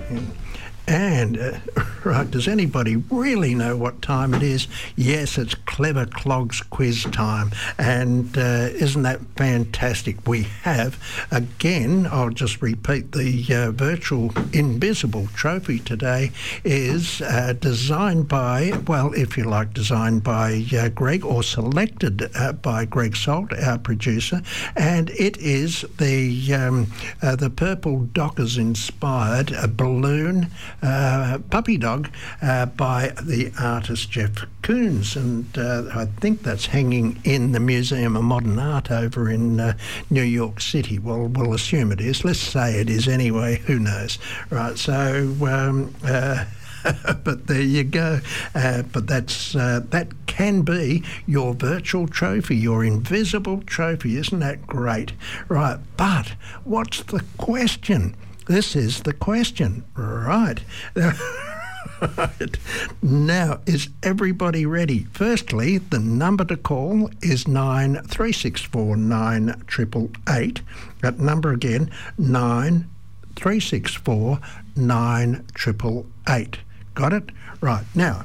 And, right, does anybody really know what time it is? Yes, it's Clever Clogs quiz time. And isn't that fantastic? We have, again, I'll just repeat, the virtual invisible trophy today is designed by, well, if you like, designed by Greg, or selected by Greg Salt, our producer. And it is the Purple Dockers inspired balloon puppy dog by the artist Jeff Koons, and I think that's hanging in the Museum of Modern Art over in New York City. Well, we'll assume it is. Let's say it is anyway. Who knows? Right, so but there you go. But that can be your virtual trophy, your invisible trophy. Isn't that great? Right, but what's the question? This is the question, right? Right. Now, is everybody ready? Firstly, the number to call is 9364 9888. That number again, 9364 9888. Got it? Right. Now,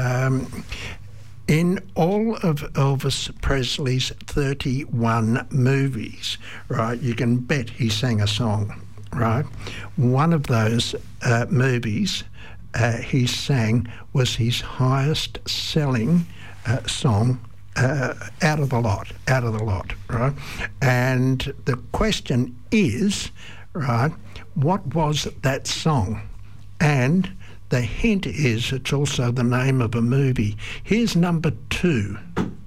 in all of Elvis Presley's 31 movies, right, you can bet he sang a song. Right, one of those movies he sang was his highest selling song out of the lot, right? And the question is, right, what was that song? And the hint is it's also the name of a movie. Here's number 2.